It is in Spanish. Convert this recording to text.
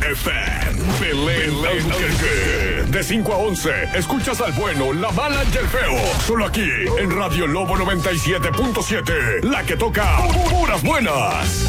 FM. Belén de 5 a 11, escuchas al bueno, la mala y el feo. Solo aquí, en Radio Lobo 97.7. La que toca puras buenas.